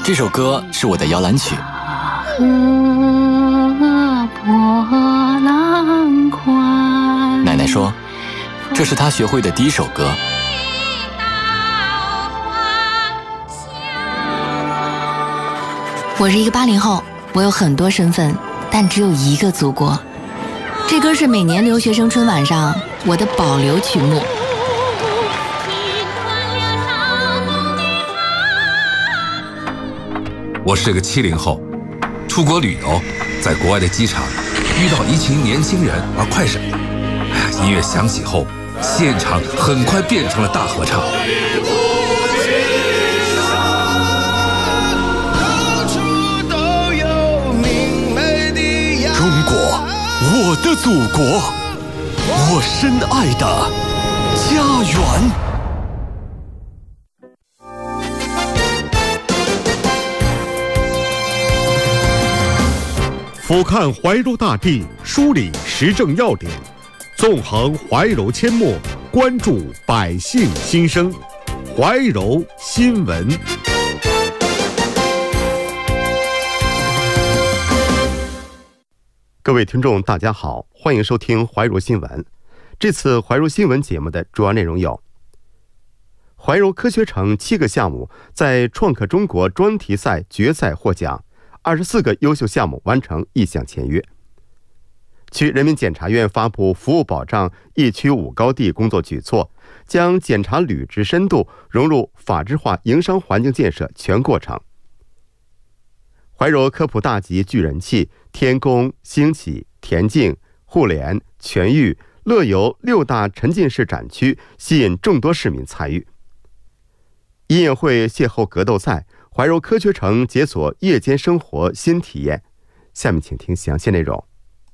这首歌是我的摇篮曲。奶奶说，这是她学会的第一首歌。 我是一个80后，我有很多身份，但只有一个祖国。这歌是每年留学生春晚上我的保留曲目。 我是个70后，出国旅游，在国外的机场遇到一群年轻人玩快闪，音乐响起后，现场很快变成了大合唱。 中国，我的祖国，我深爱的家园。 俯瞰怀柔大地，梳理时政要点，纵横怀柔阡陌，关注百姓心声。怀柔新闻。各位听众，大家好，欢迎收听怀柔新闻。这次怀柔新闻节目的主要内容有：怀柔科学城7个项目在创客中国专题赛决赛获奖，24个优秀项目完成意向签约。区人民检察院发布服务保障一区5高地工作举措，将检察履职深度融入法治化营商环境建设全过程。怀柔科普大集聚人气，天宫、兴起、田径、互联、全域、乐游6大沉浸式展区吸引众多市民参与。音乐会邂逅格斗赛，怀柔科学城解锁夜间生活新体验。下面请听详细内容。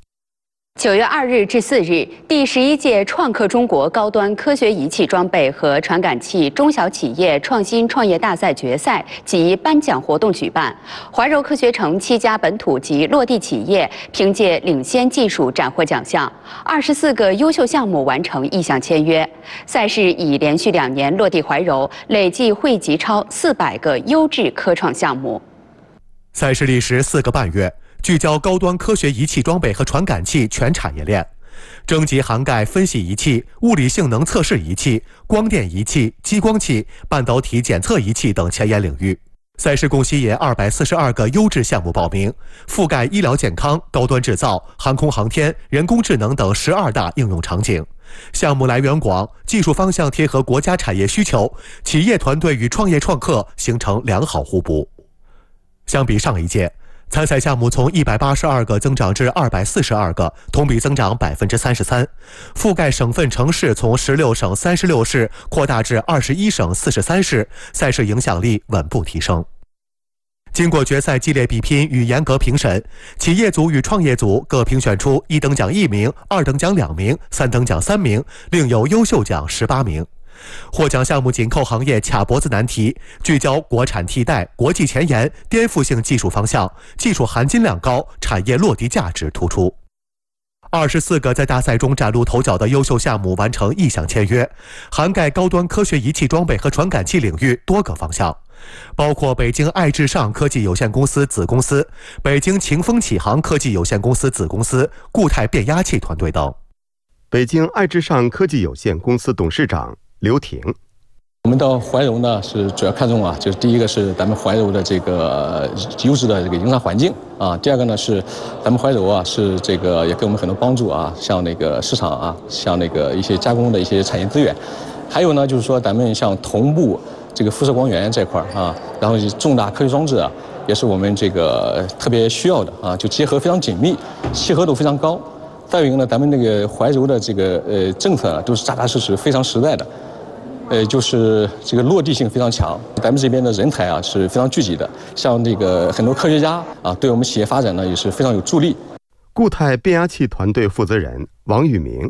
9月2日至4日，第11届创客中国高端科学仪器装备和传感器中小企业创新创业大赛决赛及颁奖活动举办。怀柔科学城7家本土及落地企业凭借领先技术斩获奖项，24个优秀项目完成意向签约。赛事已连续2年落地怀柔，累计汇集超400个优质科创项目。 赛事历时4个半月。聚焦高端科学仪器装备和传感器全产业链，征集涵盖分析仪器、物理性能测试仪器、光电仪器、激光器、半导体检测仪器等前沿领域。赛事共吸引242个优质项目报名，覆盖医疗健康、高端制造、航空航天、人工智能等12大应用场景。项目来源广，技术方向贴合国家产业需求，企业团队与创业创客形成良好互补。相比上一届，参赛项目从182个增长至242个，同比增长33%，覆盖省份城市从16省36市扩大至21省43市，赛事影响力稳步提升。经过决赛激烈比拼与严格评审，企业组与创业组各评选出1等奖1名、2等奖2名、3等奖3名，另有优秀奖18名。获奖项目紧扣行业卡脖子难题，聚焦国产替代、国际前沿、颠覆性技术方向，技术含金量高，产业落地价值突出。24个在大赛中崭露头角的优秀项目完成意向签约，涵盖高端科学仪器装备和传感器领域多个方向，包括北京爱智尚科技有限公司子公司、北京晴风启航科技有限公司子公司、固态变压器团队等。 北京爱智尚科技有限公司董事长刘婷， 我们到怀柔呢，是主要看重就是第一个是咱们怀柔的这个优质的这个营商环境第二个呢是咱们怀柔是这个也给我们很多帮助像那个市场像那个一些加工的一些产业资源，还有呢就是说咱们像同步这个辐射光源这块然后重大科学装置也是我们这个特别需要的就结合非常紧密，契合度非常高。再有一个呢，咱们那个怀柔的这个政策都是扎扎实实、非常实在的，就是这个落地性非常强。咱们这边的人才是非常聚集的，像这个很多科学家对我们企业发展呢也是非常有助力。 固态变压器团队负责人王玉明，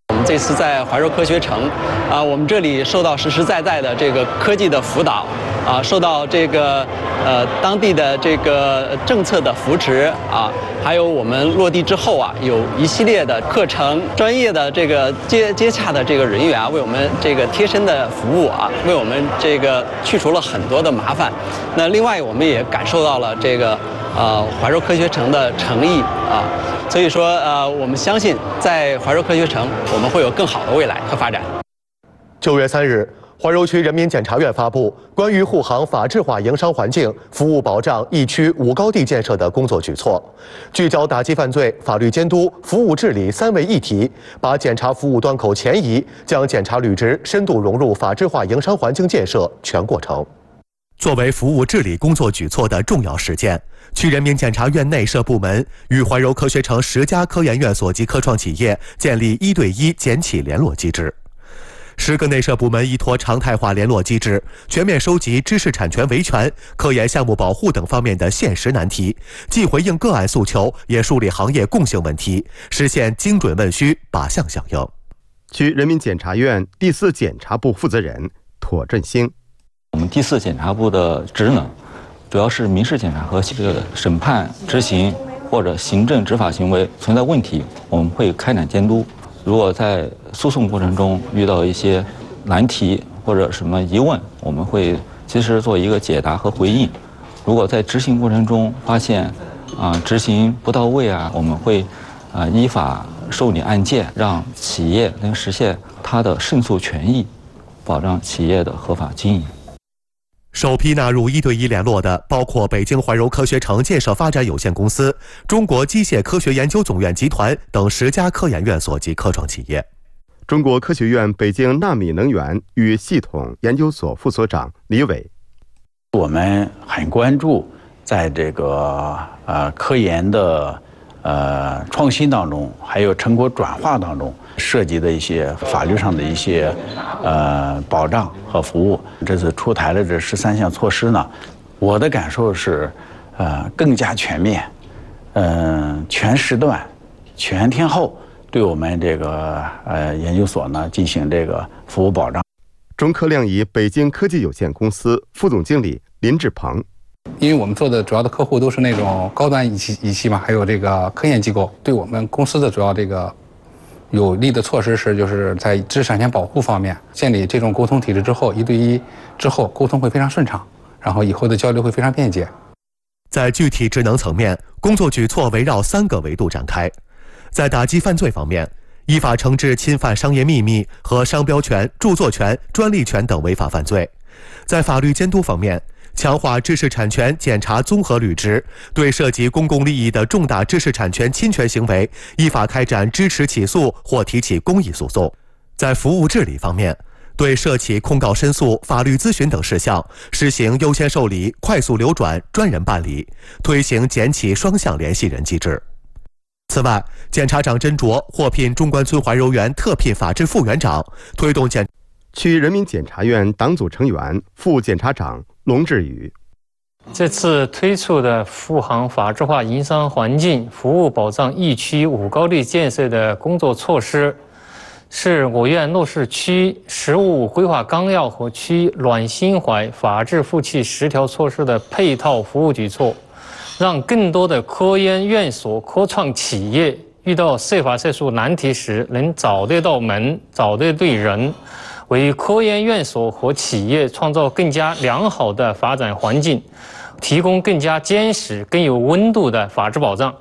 我们这次在怀柔科学城，我们这里受到实实在在的这个科技的辅导，受到这个当地的这个政策的扶持还有我们落地之后有一系列的课程，专业的这个接洽的这个人员为我们这个贴身的服务为我们这个去除了很多的麻烦。那另外我们也感受到了这个怀柔科学城的诚意所以说我们相信在怀柔科学城我们会有更好的未来和发展。 9月3日，怀柔区人民检察院发布关于护航法治化营商环境、服务保障一区5高地建设的工作举措，聚焦打击犯罪、法律监督、服务治理3位一体，把检察服务端口前移，将检察履职深度融入法治化营商环境建设全过程。作为服务治理工作举措的重要实践，区人民检察院内设部门与怀柔科学城10家科研院所及科创企业建立1对1检企联络机制。10个内设部门依托常态化联络机制，全面收集知识产权维权、科研项目保护等方面的现实难题，既回应个案诉求，也梳理行业共性问题，实现精准问需、靶向响应。 区人民检察院第4检察部负责人妥振兴。 我们第4检察部的职能主要是民事检查和审判、执行或者行政执法行为存在问题，我们会开展监督。如果在诉讼过程中遇到一些难题或者什么疑问，我们会及时做一个解答和回应。如果在执行过程中发现执行不到位我们会依法受理案件，让企业能实现它的胜诉权益，保障企业的合法经营。 首批纳入1对1联络的包括北京怀柔科学城建设发展有限公司、中国机械科学研究总院集团等10家科研院所及科创企业。 中国科学院北京纳米能源与系统研究所副所长李伟。 我们很关注在这个科研的创新当中，还有成果转化当中涉及的一些法律上的一些保障和服务。这次出台的这13项措施呢，我的感受是更加全面，全时段、全天候对我们这个研究所呢进行这个服务保障。 中科亮仪北京科技有限公司副总经理林志鹏。 因为我们做的主要的客户都是那种高端仪器嘛，还有这个科研机构，对我们公司的主要这个有利的措施是，就是在知识产权保护方面建立这种沟通体制之后，1对1之后沟通会非常顺畅，然后以后的交流会非常便捷。 在具体职能层面，工作举措围绕3个维度展开。在打击犯罪方面，依法惩治侵犯商业秘密和商标权、著作权、专利权等违法犯罪；在法律监督方面，强化知识产权检查综合履职，对涉及公共利益的重大知识产权侵权行为，依法开展支持起诉或提起公益诉讼。在服务治理方面，对涉起控告申诉、法律咨询等事项，实行优先受理、快速流转、专人办理，推行检企双向联系人机制。此外，检察长甄卓获聘中关村怀柔园特聘法制副园长，推动区人民检察院党组成员、副检察长龙志宇。 这次推出的护航法治化营商环境、服务保障一区5高地建设的工作措施，是我院落实区实务规划纲要和区软心怀法治负气10条措施的配套服务举措，让更多的科研院所、科创企业遇到涉法涉诉难题时能找得到门、找得对人，为科研院所和企业创造更加良好的发展环境，提供更加坚实、更有温度的法治保障。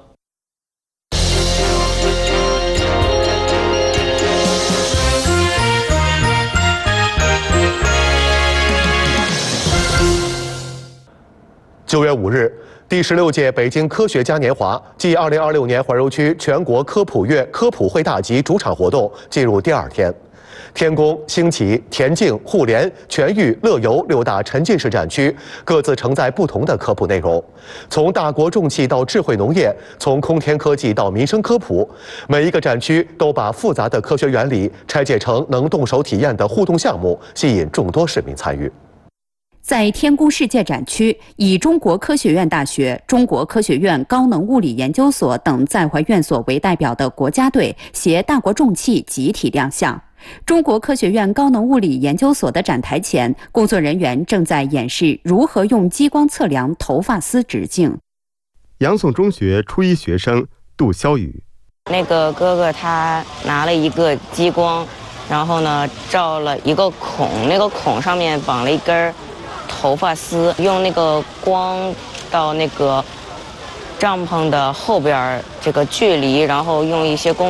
9月5日，第16届北京科学家年华暨2026年怀柔区全国科普月科普会大集主场活动进入第2天。天宫、兴起、田径、互联、全域、乐游6大沉浸式展区各自承载不同的科普内容，从大国重器到智慧农业，从空天科技到民生科普，每一个展区都把复杂的科学原理拆解成能动手体验的互动项目，吸引众多市民参与。 在天宫世界展区，以中国科学院大学、中国科学院高能物理研究所等在华院所为代表的国家队携大国重器集体亮相。中国科学院高能物理研究所的展台前，工作人员正在演示如何用激光测量头发丝直径。 杨宋中学初一学生杜潇雨， 那个哥哥他拿了一个激光，然后呢照了一个孔，那个孔上面绑了一根头发丝，用那个光到那个帐篷的后边这个距离，然后用一些工